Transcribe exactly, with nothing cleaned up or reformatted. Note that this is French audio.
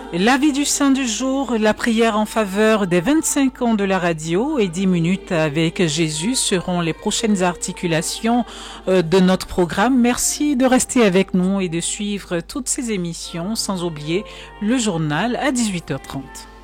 La vie du saint du jour, la prière en faveur des vingt-cinq ans de la radio et dix minutes avec Jésus seront les prochaines articulations de notre programme. Merci de rester avec nous et de suivre toutes ces émissions, sans oublier le journal à dix-huit heures trente.